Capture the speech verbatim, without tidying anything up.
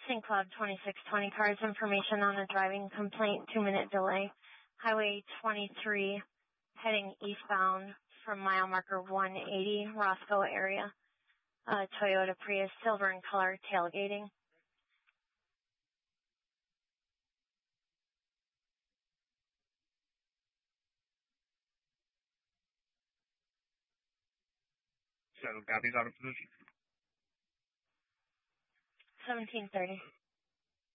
Saint Cloud twenty-six twenty cars, information on a driving complaint, two-minute delay. Highway twenty-three, heading eastbound from mile marker one eighty, Roscoe area. Uh, Toyota Prius, silver in color, tailgating. Seven copies out of position. seventeen thirty.